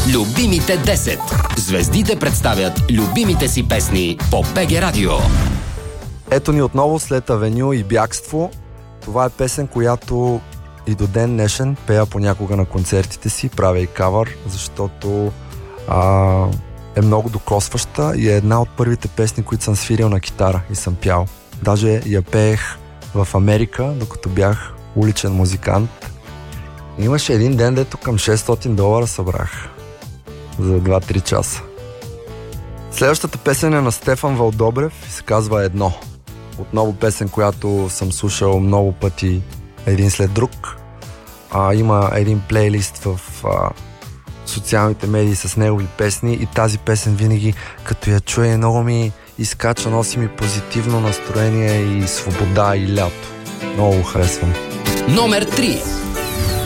Любимите 10. Звездите представят любимите си песни по БГ Радио. Ето ни отново след Авеню и Бягство. Това е песен, която и до ден днешен пея понякога на концертите си, правя и кавър, защото е много докосваща и е една от първите песни, които съм свирил на китара и съм пял. Даже я пеех в Америка, докато бях уличен музикант. Имаше един ден, дето към $600 събрах за 2-3 часа. Следващата песен е на Стефан Вълдобрев и се казва Едно. Отново песен, която съм слушал много пъти един след друг. Има един плейлист в социалните медии с негови песни и тази песен винаги, като я чуя, много ми изкача, носи ми позитивно настроение и свобода и лято. Много го харесвам. Номер 3.